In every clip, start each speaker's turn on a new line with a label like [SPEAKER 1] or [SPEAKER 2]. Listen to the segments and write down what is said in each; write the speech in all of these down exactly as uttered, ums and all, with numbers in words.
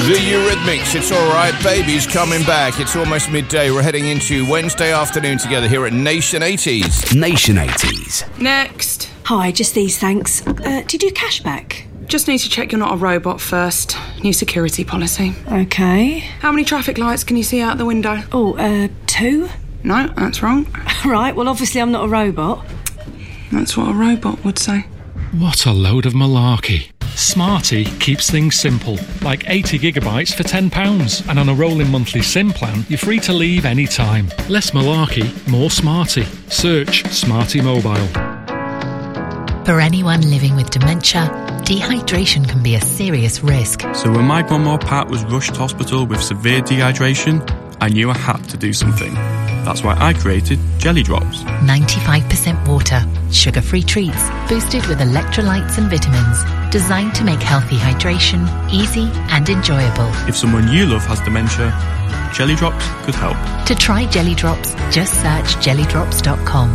[SPEAKER 1] The Eurythmics, It's Alright, Baby's coming back. It's almost midday. We're heading into Wednesday afternoon together here at Nation eighties.
[SPEAKER 2] Nation eighties.
[SPEAKER 3] Next.
[SPEAKER 4] Hi, just these, thanks. Uh, do you do cashback?
[SPEAKER 3] Just need to check you're not a robot first. New security policy.
[SPEAKER 4] Okay.
[SPEAKER 3] How many traffic lights can you see out the window?
[SPEAKER 4] Oh, uh, two?
[SPEAKER 3] No, that's wrong.
[SPEAKER 4] Right, well, obviously I'm not a robot.
[SPEAKER 3] That's what a robot would say.
[SPEAKER 5] What a load of malarkey. Smarty keeps things simple, like eighty gigabytes for ten pounds. And on a rolling monthly SIM plan, you're free to leave any time. Less malarkey, more Smarty. Search Smarty Mobile.
[SPEAKER 6] For anyone living with dementia, dehydration can be a serious risk.
[SPEAKER 7] So when my mum or Pat was rushed to hospital with severe dehydration, I knew I had to do something. That's why I created Jelly Drops.
[SPEAKER 6] ninety-five percent water, sugar-free treats, boosted with electrolytes and vitamins, designed to make healthy hydration easy and enjoyable.
[SPEAKER 7] If someone you love has dementia, Jelly Drops could help.
[SPEAKER 6] To try Jelly Drops, just search jelly drops dot com.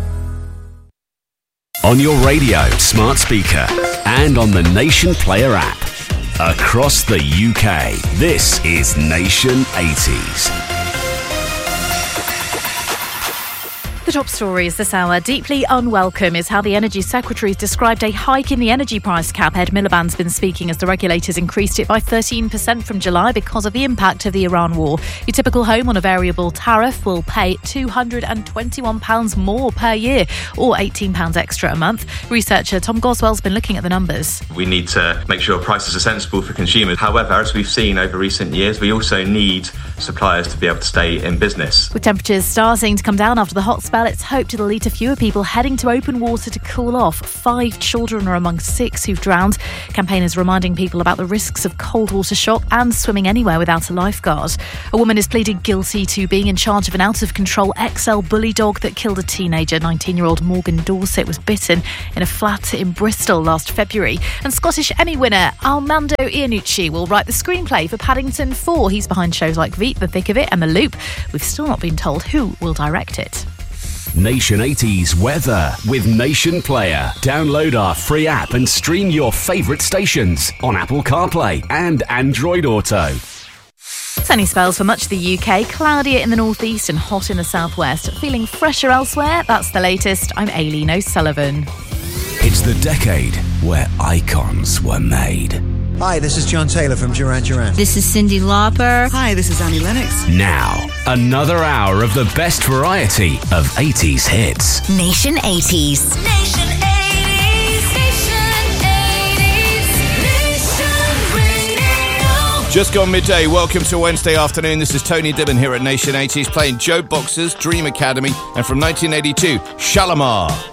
[SPEAKER 2] On your radio, smart speaker, and on the Nation Player app. Across the U K, this is Nation eighties.
[SPEAKER 8] The top stories this hour. Deeply unwelcome is how the Energy Secretary has described a hike in the energy price cap. Ed Miliband's been speaking as the regulators increased it by thirteen percent from July because of the impact of the Iran war. Your typical home on a variable tariff will pay two hundred twenty-one pounds more per year, or eighteen pounds extra a month. Researcher Tom Goswell's been looking at the numbers.
[SPEAKER 9] We need to make sure prices are sensible for consumers. However, as we've seen over recent years, we also need suppliers to be able to stay in business.
[SPEAKER 8] With temperatures starting to come down after the hot spell, it's hoped it'll lead to fewer people heading to open water to cool off. Five children are among six who've drowned. Campaigners reminding people about the risks of cold water shock and swimming anywhere without a lifeguard. A woman is pleading guilty to being in charge of an out-of-control X L bully dog that killed a teenager. nineteen-year-old Morgan Dorset was bitten in a flat in Bristol last February. And Scottish Emmy winner Armando Iannucci will write the screenplay for Paddington four. He's behind shows like Veep, The Thick of It and The Loop. We've still not been told who will direct it.
[SPEAKER 2] Nation eighties weather with Nation Player. Download our free app and stream your favourite stations on Apple CarPlay and Android Auto.
[SPEAKER 8] Sunny spells for much of the U K, cloudier in the northeast and hot in the southwest. Feeling fresher elsewhere? That's the latest. I'm Aileen O'Sullivan.
[SPEAKER 2] It's the decade where icons were made.
[SPEAKER 10] Hi, this is John Taylor from Duran Duran.
[SPEAKER 11] This is Cyndi Lauper.
[SPEAKER 12] Hi, this is Annie Lennox.
[SPEAKER 2] Now, another hour of the best variety of eighties hits.
[SPEAKER 11] Nation eighties.
[SPEAKER 13] Nation eighties. Nation eighties. Nation Radio.
[SPEAKER 1] Just gone midday. Welcome to Wednesday afternoon. This is Tony Dibben here at Nation eighties playing Joe Boxer's Dream Academy and from nineteen eighty-two, Shalimar.